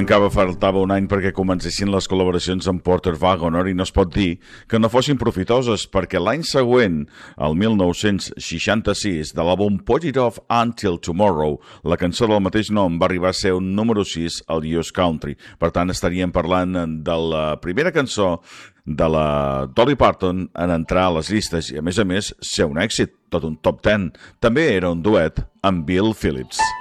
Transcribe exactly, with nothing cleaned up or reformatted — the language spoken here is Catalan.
Encara faltava un any perquè comencessin les col·laboracions amb Porter Wagoner i no es pot dir que no fossin profitoses perquè l'any següent, el mil nou-cents seixanta-sis, de l'àlbum Put It Off Until Tomorrow, la cançó del mateix nom va arribar a ser un número sis al U S Country. Per tant, estaríem parlant de la primera cançó de la Dolly Parton en entrar a les llistes i, a més a més, ser un èxit, tot un top ten. També era un duet amb Bill Phillips.